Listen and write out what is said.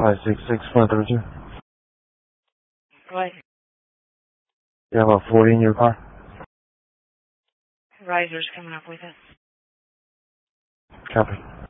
566 132. Go ahead. You have a 40 in your car? Riser's coming up with it. Copy.